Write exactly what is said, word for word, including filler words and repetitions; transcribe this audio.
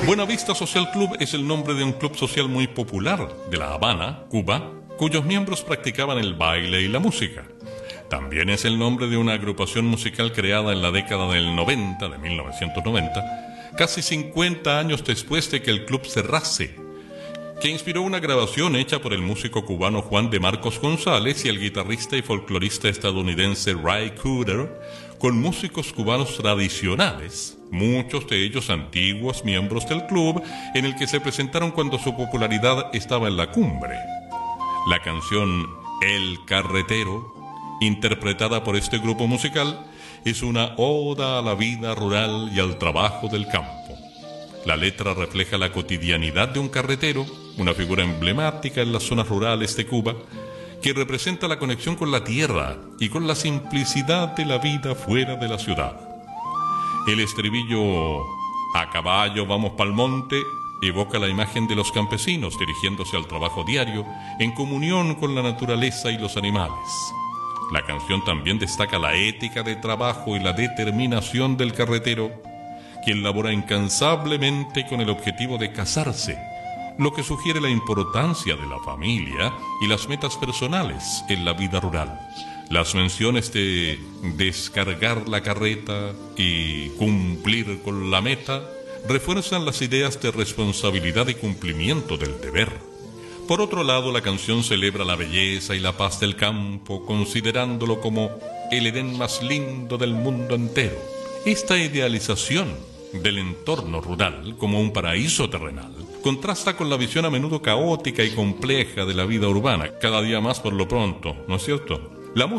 Buenavista Social Club es el nombre de un club social muy popular de La Habana, Cuba, cuyos miembros practicaban el baile y la música. También es el nombre de una agrupación musical creada en la década del noventa, de mil novecientos noventa, casi cincuenta años después de que el club cerrase, que inspiró una grabación hecha por el músico cubano Juan de Marcos González y el guitarrista y folclorista estadounidense Ray Cooder, con músicos cubanos tradicionales, muchos de ellos antiguos miembros del club, en el que se presentaron cuando su popularidad estaba en la cumbre. La canción El Carretero, interpretada por este grupo musical, es una oda a la vida rural y al trabajo del campo. La letra refleja la cotidianidad de un carretero, una figura emblemática en las zonas rurales de Cuba, que representa la conexión con la tierra y con la simplicidad de la vida fuera de la ciudad. El estribillo "A caballo vamos pa'l monte" evoca la imagen de los campesinos dirigiéndose al trabajo diario en comunión con la naturaleza y los animales. La canción también destaca la ética de trabajo y la determinación del carretero, quien labora incansablemente con el objetivo de casarse, lo que sugiere la importancia de la familia y las metas personales en la vida rural. Las menciones de descargar la carreta y cumplir con la meta refuerzan las ideas de responsabilidad y cumplimiento del deber. Por otro lado, la canción celebra la belleza y la paz del campo, considerándolo como el Edén más lindo del mundo entero. Esta idealización del entorno rural como un paraíso terrenal contrasta con la visión a menudo caótica y compleja de la vida urbana, cada día más por lo pronto, ¿no es cierto? La